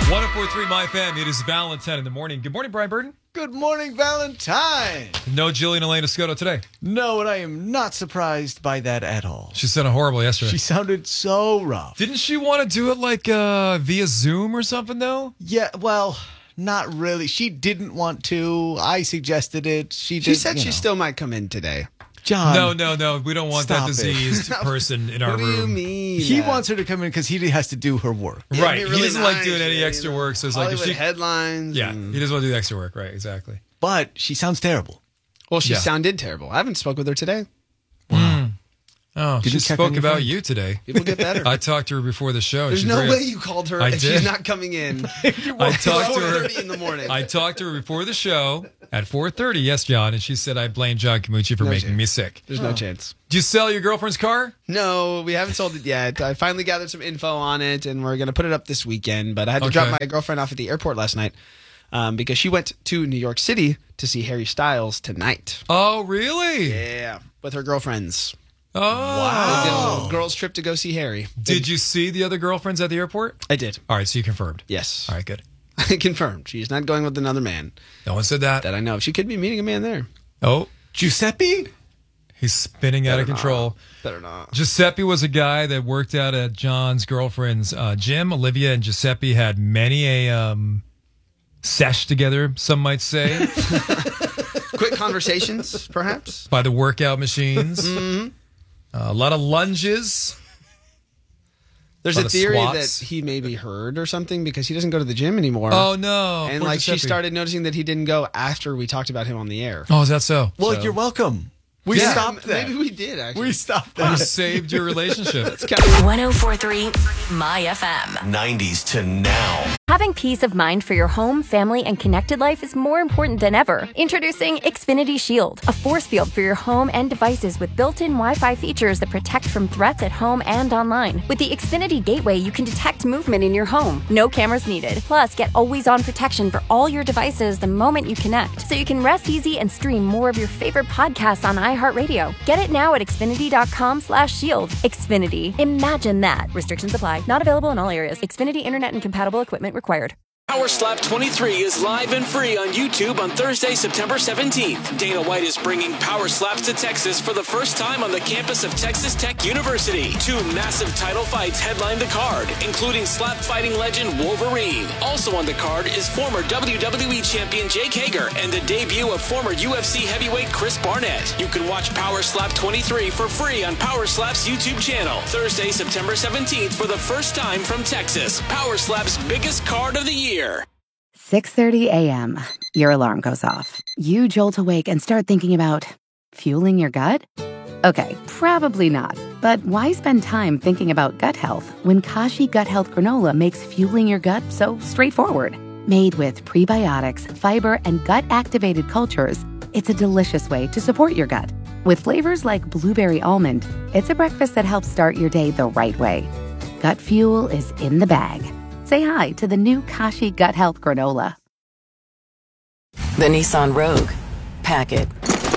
104.3 My Fam. It is Valentine in the morning. Good morning, Brian Burton. Good morning, Valentine. No Jillian Elena Scotto today. No, and I am not surprised by that at all. She sounded horrible yesterday. She sounded so rough. Didn't she want to do it like via Zoom or something, though? Yeah, well, not really. She didn't want to. I suggested it. She said she still might come in today. John. No. We don't want that diseased person in our room. What do you mean? He wants her to come in because he has to do her work. Yeah, right. really he doesn't nice, like doing any extra work. So it's like if Hollywood she headlines. Yeah, he doesn't want to do the extra work. Right, exactly. But she sounds terrible. Well, she sounded terrible. I haven't spoke with her today. Oh, she spoke about you today. People get better. I talked to her before the show. There's no way you called her if she's not coming in. I talked to her 4:30 in the morning. I talked to her before the show at 4:30. Yes, John, and she said I blame John Camucci for making me sick. There's no chance. Did you sell your girlfriend's car? No, we haven't sold it yet. I finally gathered some info on it, and we're going to put it up this weekend. But I had to drop my girlfriend off at the airport last night because she went to New York City to see Harry Styles tonight. Oh, really? Yeah, with her girlfriends. Oh. Wow. They did a girls' trip to go see Harry. Did you see the other girlfriends at the airport? I did. All right, so you confirmed. Yes. All right, good. I confirmed. She's not going with another man. No one said that. That I know of. She could be meeting a man there. Oh. Giuseppe? He's spinning out of control. Better not. Giuseppe was a guy that worked out at John's girlfriend's gym. Olivia and Giuseppe had many a sesh together, some might say. Quick conversations, perhaps? By the workout machines. Mm-hmm. A lot of lunges. There's a theory that he maybe heard or something because he doesn't go to the gym anymore. Oh, no. And like she started noticing that he didn't go after we talked about him on the air. Oh, is that so? Well, you're welcome. We stopped that. Maybe we did, actually. We stopped that. You saved your relationship. 104.3 My FM. 90s to now. Having peace of mind for your home, family, and connected life is more important than ever. Introducing Xfinity Shield, a force field for your home and devices with built-in Wi-Fi features that protect from threats at home and online. With the Xfinity Gateway, you can detect movement in your home. No cameras needed. Plus, get always-on protection for all your devices the moment you connect, so you can rest easy and stream more of your favorite podcasts on iHeartRadio. Get it now at Xfinity.com/shield. Xfinity. Imagine that. Restrictions apply. Not available in all areas. Xfinity Internet and compatible equipment required. Power Slap 23 is live and free on YouTube on Thursday, September 17th. Dana White is bringing Power Slaps to Texas for the first time on the campus of Texas Tech University. 2 massive title fights headline the card, including slap fighting legend Wolverine. Also on the card is former WWE champion Jake Hager and the debut of former UFC heavyweight Chris Barnett. You can watch Power Slap 23 for free on Power Slap's YouTube channel. Thursday, September 17th for the first time from Texas. Power Slap's biggest card of the year. 6:30 a.m. Your alarm goes off. You jolt awake and start thinking about fueling your gut? Okay, probably not. But why spend time thinking about gut health when Kashi Gut Health Granola makes fueling your gut so straightforward? Made with prebiotics, fiber, and gut-activated cultures, it's a delicious way to support your gut. With flavors like blueberry almond, it's a breakfast that helps start your day the right way. Gut fuel is in the bag. Say hi to the new Kashi Gut Health Granola. The Nissan Rogue. Pack it.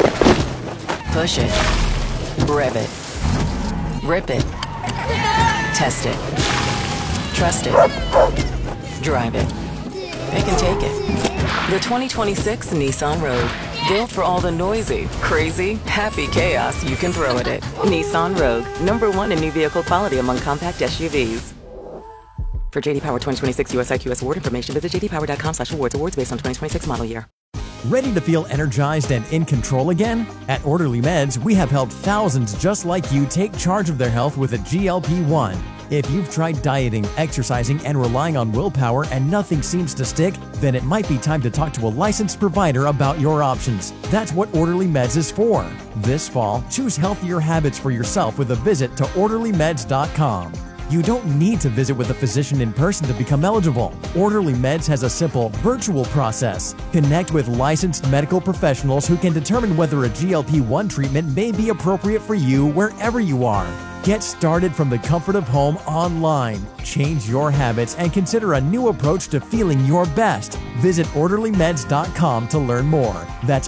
Push it. Rev it. Rip it. Test it. Trust it. Drive it. It can take it. The 2026 Nissan Rogue. Built for all the noisy, crazy, happy chaos you can throw at it. Nissan Rogue. #1 in new vehicle quality among compact SUVs. For JD Power 2026 US IQS award information, visit jdpower.com/awards. Awards based on 2026 model year. Ready to feel energized and in control again? At Orderly Meds, we have helped thousands just like you take charge of their health with a GLP-1. If you've tried dieting, exercising, and relying on willpower and nothing seems to stick, then it might be time to talk to a licensed provider about your options. That's what Orderly Meds is for. This fall, choose healthier habits for yourself with a visit to orderlymeds.com. You don't need to visit with a physician in person to become eligible. Orderly Meds has a simple, virtual process. Connect with licensed medical professionals who can determine whether a GLP-1 treatment may be appropriate for you wherever you are. Get started from the comfort of home online. Change your habits and consider a new approach to feeling your best. Visit orderlymeds.com to learn more. That's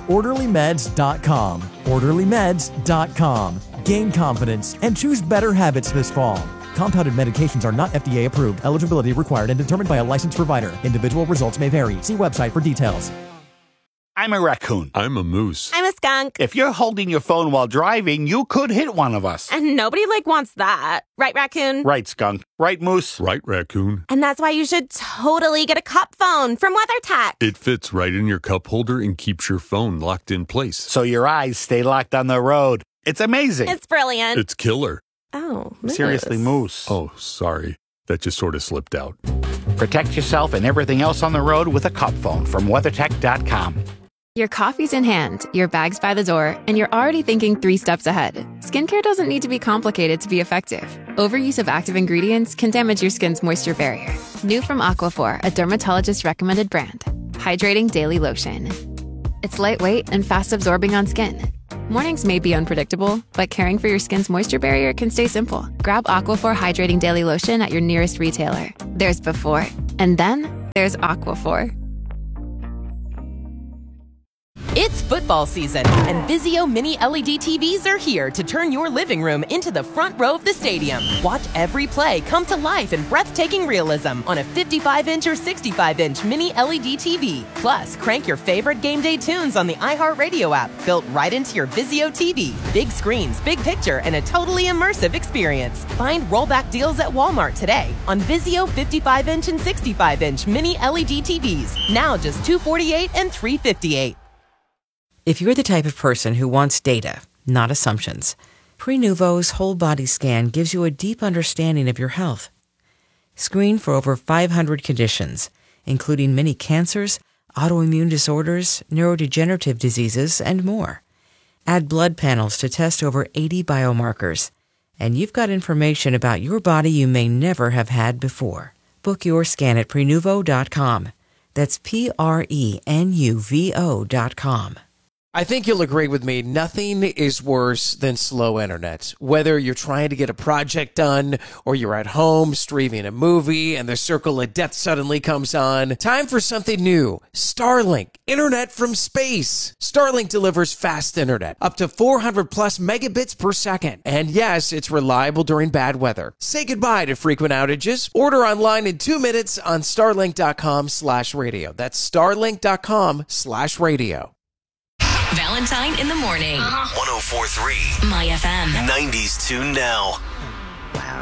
orderlymeds.com. orderlymeds.com. Gain confidence and choose better habits this fall. Compounded medications are not FDA approved. Eligibility required and determined by a licensed provider. Individual results may vary. See website for details. I'm a raccoon. I'm a moose. I'm a skunk. If you're holding your phone while driving, you could hit one of us. And nobody, wants that. Right, raccoon? Right, skunk. Right, moose? Right, raccoon. And that's why you should totally get a cup phone from WeatherTech. It fits right in your cup holder and keeps your phone locked in place. So your eyes stay locked on the road. It's amazing. It's brilliant. It's killer. Oh, moose. Seriously, moose. Oh, sorry. That just sort of slipped out. Protect yourself and everything else on the road with a cup phone from WeatherTech.com. Your coffee's in hand, your bag's by the door, and you're already thinking 3 steps ahead. Skincare doesn't need to be complicated to be effective. Overuse of active ingredients can damage your skin's moisture barrier. New from Aquaphor, a dermatologist-recommended brand. Hydrating Daily Lotion. It's lightweight and fast-absorbing on skin. Mornings may be unpredictable, but caring for your skin's moisture barrier can stay simple. Grab Aquaphor Hydrating Daily Lotion at your nearest retailer. There's before, and then there's Aquaphor. It's football season, and Vizio Mini LED TVs are here to turn your living room into the front row of the stadium. Watch every play come to life in breathtaking realism on a 55-inch or 65-inch Mini LED TV. Plus, crank your favorite game day tunes on the iHeartRadio app, built right into your Vizio TV. Big screens, big picture, and a totally immersive experience. Find rollback deals at Walmart today on Vizio 55-inch and 65-inch Mini LED TVs. Now just $248 and $358. If you're the type of person who wants data, not assumptions, Prenuvo's whole body scan gives you a deep understanding of your health. Screen for over 500 conditions, including many cancers, autoimmune disorders, neurodegenerative diseases, and more. Add blood panels to test over 80 biomarkers, and you've got information about your body you may never have had before. Book your scan at Prenuvo.com. That's Prenuvo.com. I think you'll agree with me, nothing is worse than slow internet. Whether you're trying to get a project done or you're at home streaming a movie and the circle of death suddenly comes on, time for something new. Starlink, internet from space. Starlink delivers fast internet, up to 400 plus megabits per second. And yes, it's reliable during bad weather. Say goodbye to frequent outages. Order online in 2 minutes on starlink.com/radio. That's starlink.com/radio. Valentine in the morning. 104.3 My FM. 90s tune now.